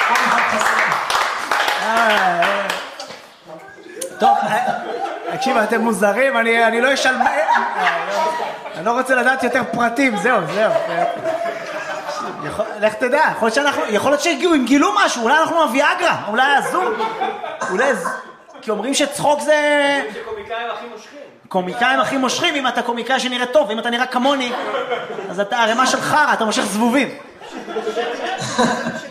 טוב, תקשיב, אתם מוזרים, אני לא אשאל... אני לא רוצה לדעת יותר פרטים, זהו. לך תדע, יכול להיות שהם גילו משהו, אולי אנחנו הוויאגרה, אולי הזום, כי אומרים שצחוק זה... קומיקאים הכי מושכים. קומיקאים הכי מושכים, אם אתה קומיקאי שנראה טוב, אם אתה נראה כמוני, אז אתה הרמה של חרא, אתה מושך זבובים.